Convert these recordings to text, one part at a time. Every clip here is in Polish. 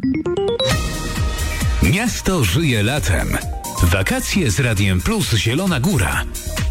Miasto żyje latem. Wakacje z Radiem Plus Zielona Góra.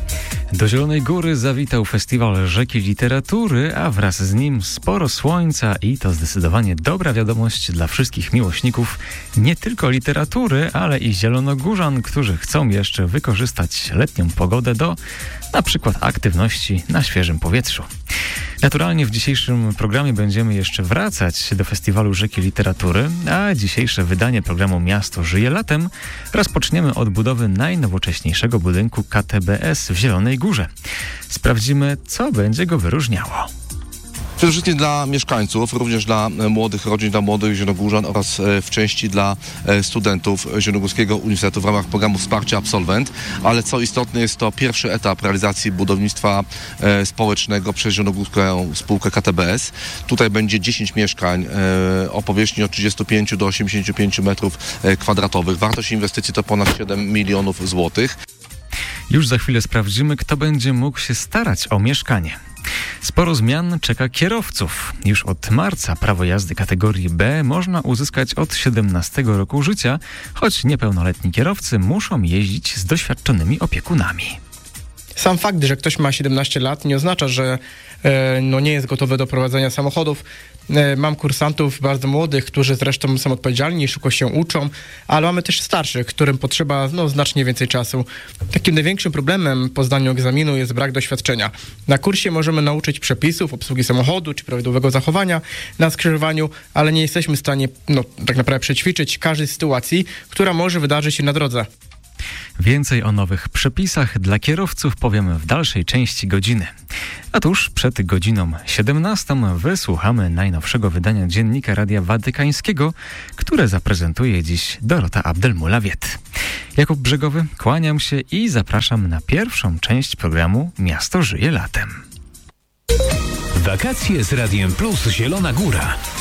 Do Zielonej Góry zawitał Festiwal Rzeki Literatury, a wraz z nim sporo słońca i to zdecydowanie dobra wiadomość dla wszystkich miłośników nie tylko literatury, ale i zielonogórzan, którzy chcą jeszcze wykorzystać letnią pogodę do na przykład aktywności na świeżym powietrzu. Naturalnie w dzisiejszym programie będziemy jeszcze wracać do Festiwalu Rzeki Literatury, a dzisiejsze wydanie programu Miasto żyje latem rozpoczniemy od budowy najnowocześniejszego budynku KTBS w Zielonej Górze. Sprawdzimy, co będzie go wyróżniało. Przede wszystkim dla mieszkańców, również dla młodych rodzin, dla młodych zielonogórzan oraz w części dla studentów Zielonogórskiego Uniwersytetu w ramach programu Wsparcia Absolwent. Ale co istotne, jest to pierwszy etap realizacji budownictwa społecznego przez Zielonogórską spółkę KTBS. Tutaj będzie 10 mieszkań o powierzchni od 35 do 85 metrów kwadratowych. Wartość inwestycji to ponad 7 milionów złotych. Już za chwilę sprawdzimy, kto będzie mógł się starać o mieszkanie. Sporo zmian czeka kierowców. Już od marca prawo jazdy kategorii B można uzyskać od 17 roku życia, choć niepełnoletni kierowcy muszą jeździć z doświadczonymi opiekunami. Sam fakt, że ktoś ma 17 lat nie oznacza, że nie jest gotowy do prowadzenia samochodów. Mam kursantów bardzo młodych, którzy zresztą są odpowiedzialni, szybko się uczą, ale mamy też starszych, którym potrzeba znacznie więcej czasu. Takim największym problemem po zdaniu egzaminu jest brak doświadczenia. Na kursie możemy nauczyć przepisów, obsługi samochodu czy prawidłowego zachowania na skrzyżowaniu, ale nie jesteśmy w stanie tak naprawdę przećwiczyć każdej sytuacji, która może wydarzyć się na drodze. Więcej o nowych przepisach dla kierowców powiemy w dalszej części godziny. A tuż przed godziną 17 wysłuchamy najnowszego wydania Dziennika Radia Watykańskiego, które zaprezentuje dziś Dorota Abdelmulawiet. Jakub Brzegowy, kłaniam się i zapraszam na pierwszą część programu Miasto żyje latem. Wakacje z Radiem Plus Zielona Góra.